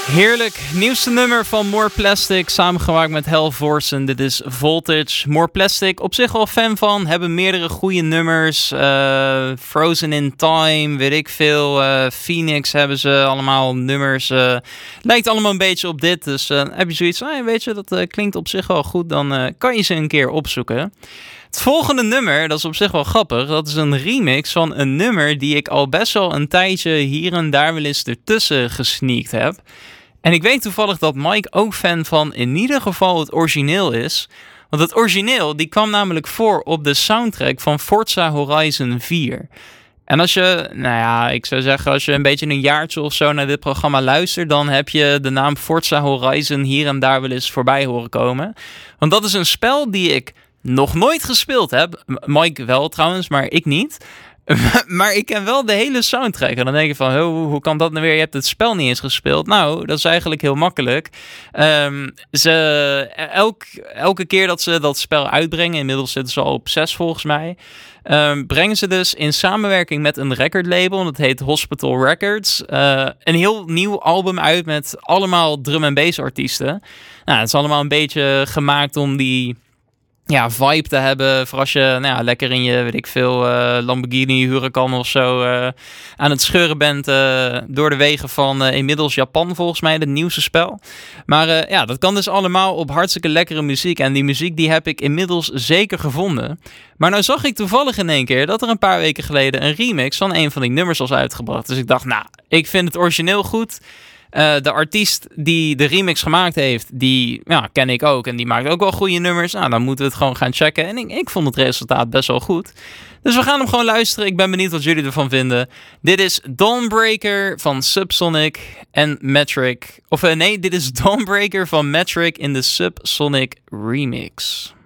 Heerlijk, nieuwste nummer van More Plastic, samengemaakt met Hal Vorsen. Dit is Voltage. More Plastic, op zich wel fan van, hebben meerdere goede nummers. Frozen in Time, weet ik veel. Phoenix hebben ze allemaal nummers. Lijkt allemaal een beetje op dit, dus heb je zoiets van, weet je, dat klinkt op zich wel goed. Dan kan je ze een keer opzoeken. Het volgende nummer, dat is op zich wel grappig, dat is een remix van een nummer die ik al best wel een tijdje hier en daar wel eens ertussen gesneakt heb. En ik weet toevallig dat Mike ook fan van in ieder geval het origineel is. Want het origineel die kwam namelijk voor op de soundtrack van Forza Horizon 4. En als je, ik zou zeggen, als je een beetje een jaartje of zo naar dit programma luistert, dan heb je de naam Forza Horizon hier en daar wel eens voorbij horen komen. Want dat is een spel die ik nog nooit gespeeld heb. Mike wel trouwens, maar ik niet. Maar ik ken wel de hele soundtrack. En dan denk je van, hoe kan dat nou weer? Je hebt het spel niet eens gespeeld. Nou, dat is eigenlijk heel makkelijk. Elke keer dat ze dat spel uitbrengen, inmiddels zitten ze al op 6 volgens mij, brengen ze dus in samenwerking met een recordlabel, dat heet Hospital Records, een heel nieuw album uit met allemaal drum en bass artiesten. Nou, het is allemaal een beetje gemaakt om die vibe te hebben. Voor als je lekker in je, weet ik veel, Lamborghini Huracan of zo aan het scheuren bent door de wegen van inmiddels Japan, volgens mij, het nieuwste spel. Maar dat kan dus allemaal op hartstikke lekkere muziek. En die muziek die heb ik inmiddels zeker gevonden. Maar nou zag ik toevallig in één keer dat er een paar weken geleden een remix van een van die nummers was uitgebracht. Dus ik dacht, ik vind het origineel goed. De artiest die de remix gemaakt heeft, die ken ik ook. En die maakt ook wel goede nummers. Nou, dan moeten we het gewoon gaan checken. En ik vond het resultaat best wel goed. Dus we gaan hem gewoon luisteren. Ik ben benieuwd wat jullie ervan vinden. Dit is Dawnbreaker van Subsonic en Metric. Dit is Dawnbreaker van Metric in de Subsonic remix.